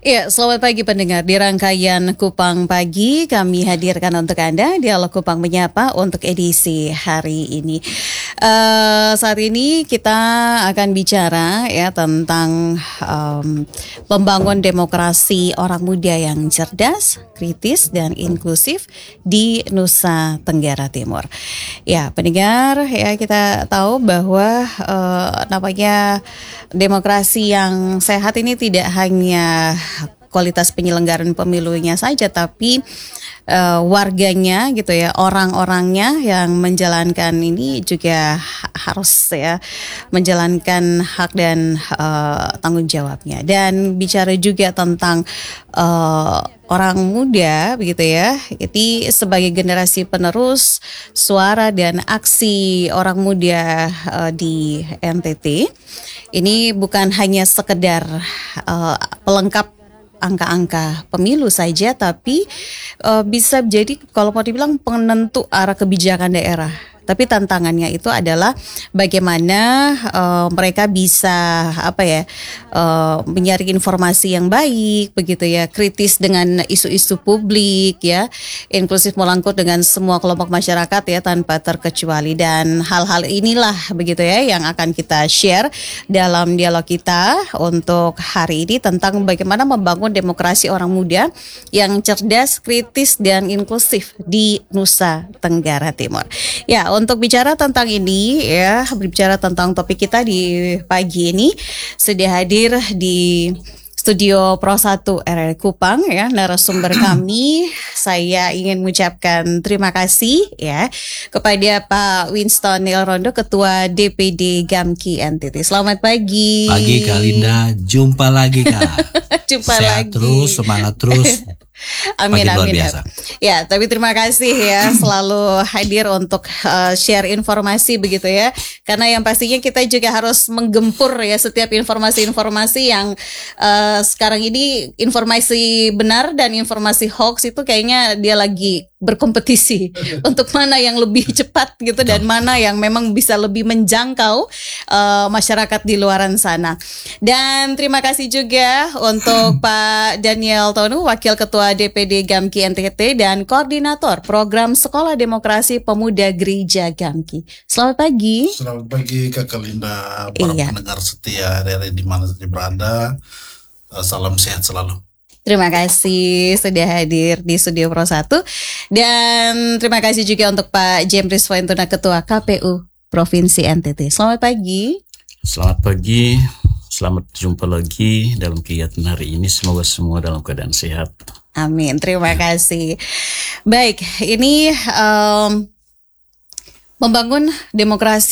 Ya, selamat pagi pendengar. Di rangkaian Kupang Pagi, kami hadirkan untuk Anda Dialog Kupang Menyapa untuk edisi hari ini. Saat ini kita akan bicara ya tentang membangun demokrasi orang muda yang cerdas, kritis, dan inklusif di Nusa Tenggara Timur. Ya, pendengar, ya kita tahu bahwa namanya demokrasi yang sehat ini tidak hanya kualitas penyelenggaraan pemilunya saja, tapi warganya gitu ya, orang-orangnya yang menjalankan ini juga harus ya menjalankan hak dan tanggung jawabnya. Dan bicara juga tentang orang muda begitu ya, jadi sebagai generasi penerus suara dan aksi orang muda di NTT, ini bukan hanya sekedar pelengkap angka-angka pemilu saja, tapi bisa jadi kalau mau dibilang penentu arah kebijakan daerah. Tapi tantangannya itu adalah bagaimana mereka bisa menyaring informasi yang baik, begitu ya, kritis dengan isu-isu publik ya, inklusif melangkut dengan semua kelompok masyarakat ya tanpa terkecuali. Dan hal-hal inilah begitu ya yang akan kita share dalam dialog kita untuk hari ini tentang bagaimana membangun demokrasi orang muda yang cerdas, kritis, dan inklusif di Nusa Tenggara Timur. Ya, untuk bicara tentang ini ya, berbicara tentang topik kita di pagi ini, sudah hadir di Studio Pro 1 RRI Kupang ya narasumber kami. Saya ingin mengucapkan terima kasih ya kepada Pak Winston Nilrondo, Ketua DPD Gamki NTT. Selamat pagi. Pagi Kak Linda, jumpa lagi Kak. Jumpa Sehat lagi. Terus, semangat terus. Amin, Luar amin. biasa. Ya, tapi terima kasih ya selalu hadir untuk share informasi begitu ya. Karena yang pastinya kita juga harus menggempur ya setiap informasi-informasi yang sekarang ini informasi benar dan informasi hoax itu kayaknya dia lagi berkompetisi untuk mana yang lebih cepat gitu dan mana yang memang bisa lebih menjangkau masyarakat di luaran sana. Dan terima kasih juga untuk Pak Daniel Tonu, Wakil Ketua DPD Gamki NTT dan Koordinator Program Sekolah Demokrasi Pemuda Gereja Gamki. Selamat pagi. Selamat pagi Kak Linda, para pendengar setia dari di mana saja berada. Salam sehat selalu. Terima kasih sudah hadir di Studio Pro 1. Dan terima kasih juga untuk Pak Jemris Wentuna, Ketua KPU Provinsi NTT. Selamat pagi. Selamat pagi, selamat jumpa lagi dalam kegiatan hari ini. Semoga semua dalam keadaan sehat. Amin, terima kasih. Baik, ini membangun demokrasi